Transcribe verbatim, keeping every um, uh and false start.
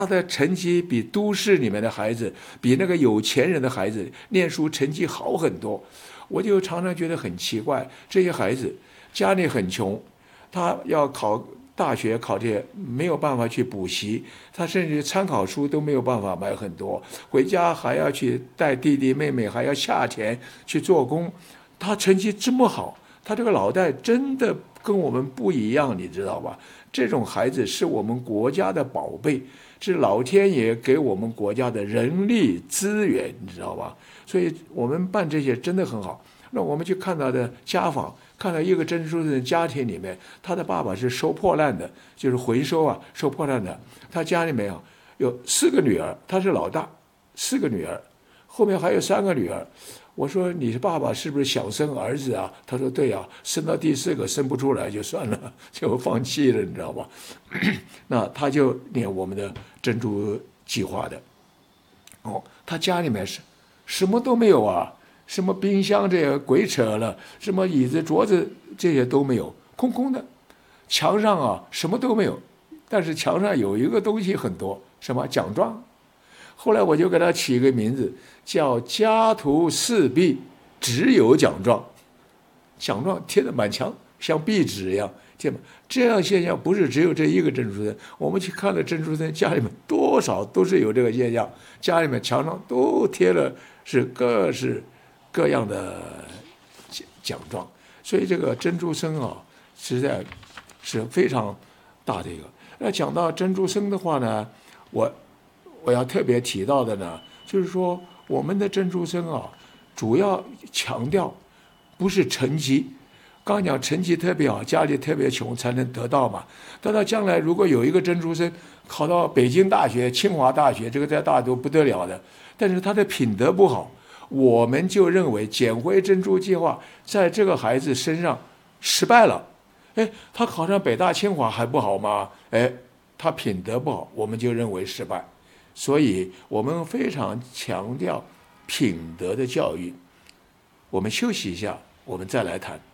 他的成绩比都市里面的孩子，比那个有钱人的孩子念书成绩好很多。我就常常觉得很奇怪，这些孩子家里很穷，他要考大学考这些没有办法去补习，他甚至参考书都没有办法买很多，回家还要去带弟弟妹妹，还要下田去做工。他成绩这么好，他这个脑袋真的跟我们不一样，你知道吧？这种孩子是我们国家的宝贝，是老天爷给我们国家的人力资源，你知道吧？所以我们办这些真的很好。那我们去看到的家访，看到一个珍珠的家庭里面，他的爸爸是收破烂的，就是回收啊，收破烂的。他家里面啊有四个女儿，他是老大，四个女儿，后面还有三个女儿。我说你爸爸是不是想生儿子啊？他说对啊，生到第四个生不出来就算了，就放弃了，你知道吧？那他就念我们的珍珠计划的。哦，他家里面是什么都没有啊，什么冰箱这些鬼扯了，什么椅子桌子这些都没有，空空的。墙上啊什么都没有，但是墙上有一个东西很多，什么奖状。后来我就给他起一个名字，叫家徒四壁，只有奖状。奖状贴得满墙，像壁纸一样贴满。这样现象不是只有这一个珍珠生，我们去看了珍珠生家里面多少都是有这个现象，家里面墙上都贴了是各式各样的奖状。所以这个珍珠生啊，实在是非常大的一个。那讲到珍珠生的话呢，我我要特别提到的呢，就是说我们的珍珠生啊，主要强调不是成绩。刚讲成绩特别好，家里特别穷才能得到嘛。得到将来如果有一个珍珠生考到北京大学、清华大学，这个在大都不得了的，但是他的品德不好，我们就认为捡回珍珠计划在这个孩子身上失败了。哎，他考上北大清华还不好吗？哎，他品德不好，我们就认为失败。所以我们非常强调品德的教育。我们休息一下，我们再来谈。